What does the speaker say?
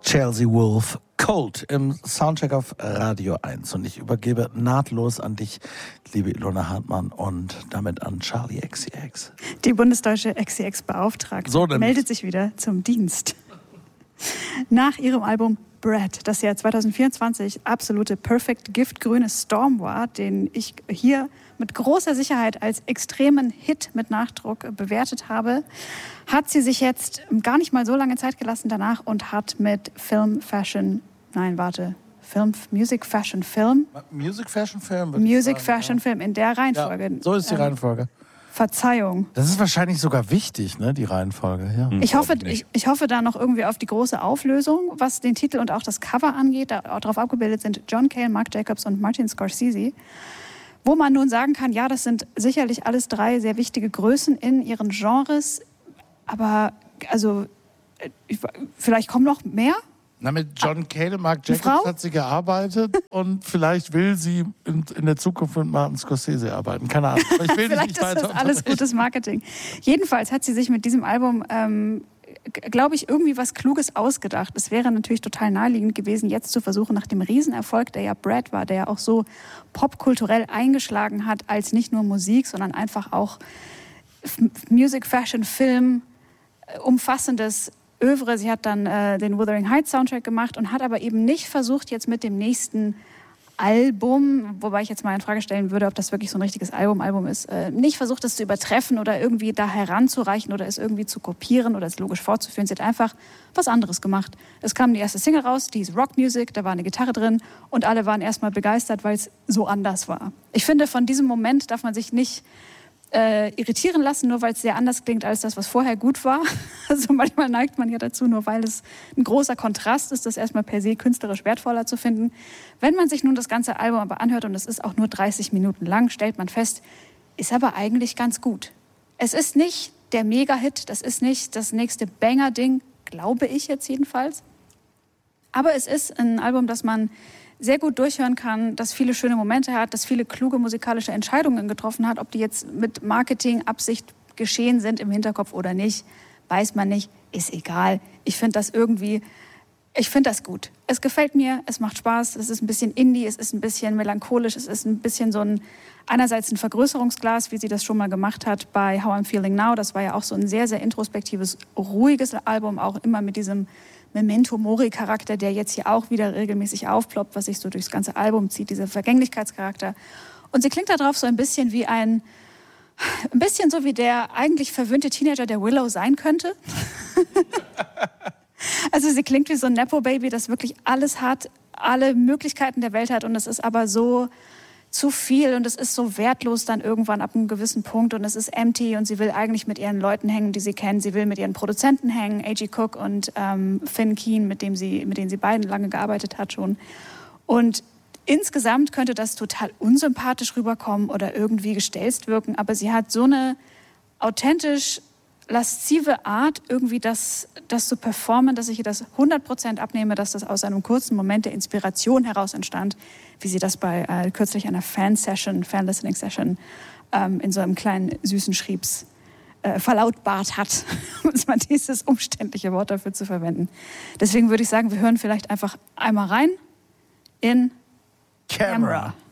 Chelsea Wolfe, Cold im Soundcheck auf Radio 1. Und ich übergebe nahtlos an dich, liebe Ilona Hartmann, und damit an Charli XCX. Die bundesdeutsche XCX-Beauftragte meldet sich wieder zum Dienst. Nach ihrem Album Bread, das ja 2024 absolute Perfect Giftgrüne Storm war, den ich hier mit großer Sicherheit als extremen Hit mit Nachdruck bewertet habe, hat sie sich jetzt gar nicht mal so lange Zeit gelassen danach und hat mit Music, Fashion, Film in der Reihenfolge. Ja, so ist die Reihenfolge. Verzeihung. Das ist wahrscheinlich sogar wichtig, ne, die Reihenfolge. Ja. Ich hoffe da noch irgendwie auf die große Auflösung, was den Titel und auch das Cover angeht. Darauf abgebildet sind John Cale, Marc Jacobs und Martin Scorsese. Wo man nun sagen kann, ja, das sind sicherlich alles drei sehr wichtige Größen in ihren Genres. Aber also vielleicht kommen noch mehr. Na, mit John Cale, Marc Jacobs hat sie gearbeitet und vielleicht will sie in der Zukunft mit Martin Scorsese arbeiten. Keine Ahnung. Aber ich will vielleicht nicht weiter ist das alles gutes Marketing. Jedenfalls hat sie sich mit diesem Album, glaube ich, irgendwie was Kluges ausgedacht. Es wäre natürlich total naheliegend gewesen, jetzt zu versuchen, nach dem Riesenerfolg, der ja Bread war, der ja auch so popkulturell eingeschlagen hat, als nicht nur Musik, sondern einfach auch Music, Fashion, Film, umfassendes Övre. Sie hat dann den Wuthering Heights Soundtrack gemacht und hat aber eben nicht versucht, jetzt mit dem nächsten Album, wobei ich jetzt mal in Frage stellen würde, ob das wirklich so ein richtiges Album ist, nicht versucht, es zu übertreffen oder irgendwie da heranzureichen oder es irgendwie zu kopieren oder es logisch fortzuführen. Sie hat einfach was anderes gemacht. Es kam die erste Single raus, die ist Rock Music, da war eine Gitarre drin und alle waren erstmal begeistert, weil es so anders war. Ich finde, von diesem Moment darf man sich nicht irritieren lassen, nur weil es sehr anders klingt als das, was vorher gut war. Also manchmal neigt man ja dazu, nur weil es ein großer Kontrast ist, das erstmal per se künstlerisch wertvoller zu finden. Wenn man sich nun das ganze Album aber anhört, und es ist auch nur 30 Minuten lang, stellt man fest, ist aber eigentlich ganz gut. Es ist nicht der Mega-Hit, das ist nicht das nächste Banger-Ding, glaube ich jetzt jedenfalls. Aber es ist ein Album, das man sehr gut durchhören kann, das viele schöne Momente hat, das viele kluge musikalische Entscheidungen getroffen hat. Ob die jetzt mit Marketing-Absicht geschehen sind im Hinterkopf oder nicht, weiß man nicht, ist egal. Ich finde das gut. Es gefällt mir, es macht Spaß, es ist ein bisschen Indie, es ist ein bisschen melancholisch, es ist ein bisschen so einerseits ein Vergrößerungsglas, wie sie das schon mal gemacht hat bei How I'm Feeling Now. Das war ja auch so ein sehr, sehr introspektives, ruhiges Album, auch immer mit diesem Memento-Mori-Charakter, der jetzt hier auch wieder regelmäßig aufploppt, was sich so durchs ganze Album zieht, dieser Vergänglichkeitscharakter. Und sie klingt da drauf so ein bisschen wie ein bisschen so wie der eigentlich verwöhnte Teenager, der Willow sein könnte. Also sie klingt wie so ein Nepo-Baby, das wirklich alles hat, alle Möglichkeiten der Welt hat und es ist aber so zu viel und es ist so wertlos dann irgendwann ab einem gewissen Punkt und es ist empty und sie will eigentlich mit ihren Leuten hängen, die sie kennt. Sie will mit ihren Produzenten hängen, A.G. Cook und Finn Keen, mit denen sie beiden lange gearbeitet hat schon. Und insgesamt könnte das total unsympathisch rüberkommen oder irgendwie gestelzt wirken, aber sie hat so eine authentisch laszive Art, irgendwie das zu performen, dass ich ihr das 100% abnehme, dass das aus einem kurzen Moment der Inspiration heraus entstand, wie sie das bei kürzlich einer Fan-Listening-Session in so einem kleinen süßen Schriebs verlautbart hat, um mal dieses umständliche Wort dafür zu verwenden. Deswegen würde ich sagen, wir hören vielleicht einfach einmal rein in Camera.